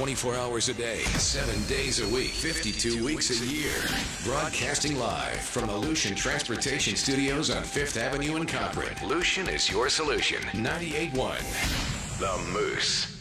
24 hours a day, 7 days a week, 52 weeks a year. Broadcasting live from the Lucian Transportation Studios on 5th Avenue in Cochrane. Lucian is your solution. 98.1 The Moose.